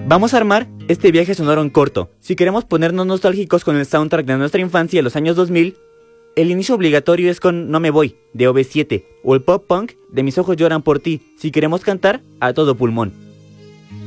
Vamos a armar este viaje sonoro en corto. Si queremos ponernos nostálgicos con el soundtrack de nuestra infancia de los años 2000, el inicio obligatorio es con No me voy, de OV7, o el pop punk de Mis ojos lloran por ti, si queremos cantar a todo pulmón.